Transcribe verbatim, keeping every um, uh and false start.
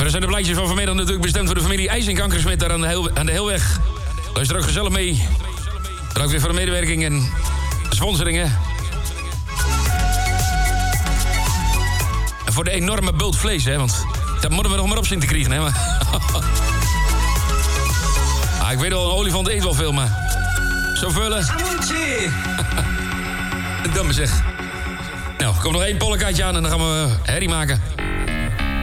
verder zijn de plaatjes van vanmiddag natuurlijk bestemd voor de familie IJzenkankersmit daar aan de, heel, aan de Heelweg. Luister ook gezellig mee. Bedankt weer voor de medewerking en sponsoring, hè. En voor de enorme bult vlees, hè, want dat moeten we nog maar op zien te krijgen, hè. Maar ah, ik weet wel, een olifant eet wel veel, maar zo vullen. Dan maar zeg. Nou, er komt nog één pollenkaartje aan en dan gaan we herrie maken.